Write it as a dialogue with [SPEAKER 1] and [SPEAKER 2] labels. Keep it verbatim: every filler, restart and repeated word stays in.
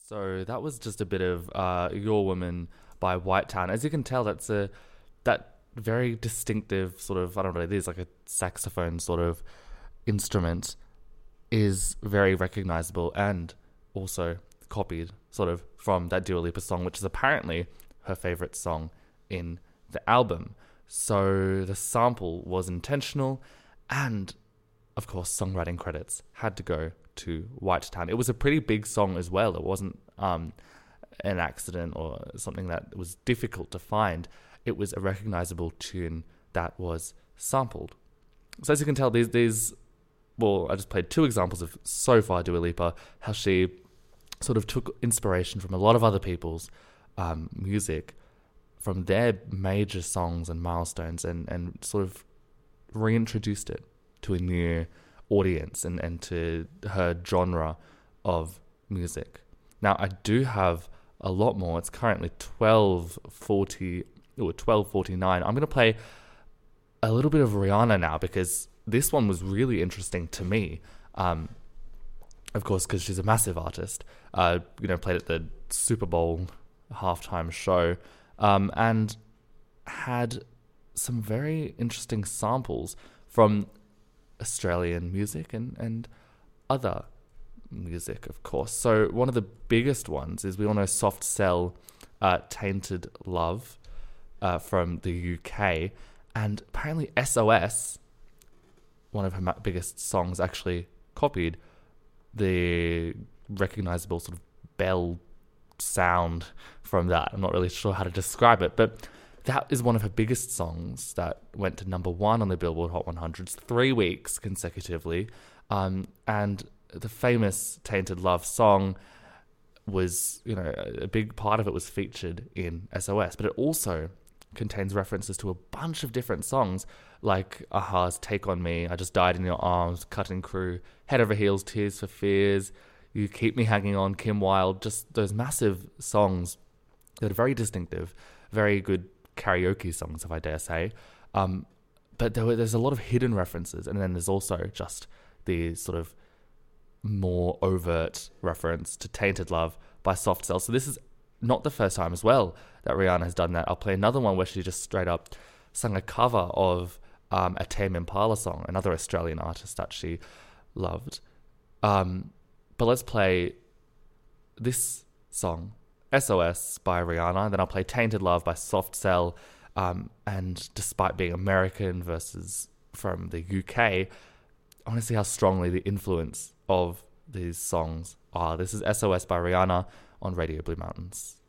[SPEAKER 1] So that was just a bit of uh, Your Woman by White Town. As you can tell, that's a that very distinctive sort of, I don't know what it is, like a saxophone sort of instrument is very recognizable and also copied sort of from that Dua Lipa song, which is apparently her favorite song in the album. So the sample was intentional, and of course songwriting credits had to go to White Town. It was a pretty big song as well. It wasn't um, an accident or something that was difficult to find. It was a recognizable tune that was sampled. So as you can tell, these, these well, I just played two examples of so far Dua Lipa, how she sort of took inspiration from a lot of other people's um, music, from their major songs and milestones, and, and sort of reintroduced it to a new audience and, and to her genre of music. Now, I do have a lot more. It's currently twelve forty or twelve forty-nine. I'm going to play a little bit of Rihanna now because this one was really interesting to me. Um, of course, because she's a massive artist. Uh, you know, played at the Super Bowl halftime show, um, and had some very interesting samples from Australian music and, and other music, of course. So one of the biggest ones is, we all know Soft Cell, uh, Tainted Love, uh, from the U K. And apparently S O S, one of her ma- biggest songs, actually copied the recognizable sort of bell sound from that. I'm not really sure how to describe it, but that is one of her biggest songs that went to number one on the Billboard Hot one hundreds three weeks consecutively. Um, and the famous Tainted Love song was, you know, a big part of it was featured in S O S, but it also contains references to a bunch of different songs, like a-ha's Take On Me, I Just Died In Your Arms, Cutting Crew, Head Over Heels, Tears for Fears, You Keep Me Hanging On, Kim Wilde, just those massive songs that are very distinctive, very good karaoke songs, if I dare say. Um, but there were, there's a lot of hidden references, and then there's also just the sort of more overt reference to Tainted Love by Soft Cell. So this is not the first time as well that Rihanna has done that. I'll play another one where she just straight up sung a cover of um, a Tame Impala song, another Australian artist that she loved. Um, but let's play this song, S O S by Rihanna, then I'll play Tainted Love by Soft Cell. Um, and despite being American versus from the U K, I want to see how strongly the influence of these songs are. This is S O S by Rihanna on Radio Blue Mountains.